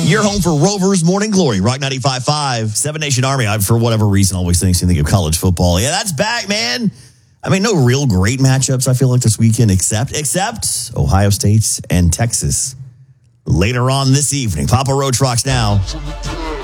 You're home for Rover's Morning Glory, Rock 95.5, 7 Nation Army. I, for whatever reason, always think of college football. Yeah, that's back, man. I mean, no real great matchups, I feel like, this weekend, except Ohio State and Texas later on this evening. Papa Roach rocks now.